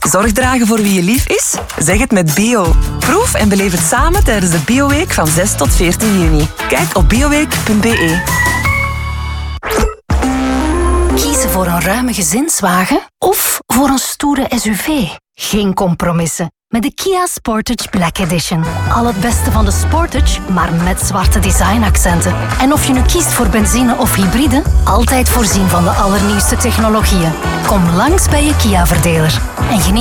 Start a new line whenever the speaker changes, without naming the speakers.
Zorg dragen voor wie je lief is? Zeg het met Bio. Proef en beleef het samen tijdens de Bioweek van 6 tot 14 juni. Kijk op bioweek.be.
Kiezen voor een ruime gezinswagen of voor een stoere SUV? Geen compromissen. Met de Kia Sportage Black Edition. Al het beste van de Sportage, maar met zwarte designaccenten. En of je nu kiest voor benzine of hybride, altijd voorzien van de allernieuwste technologieën. Kom langs bij je Kia-verdeler en geniet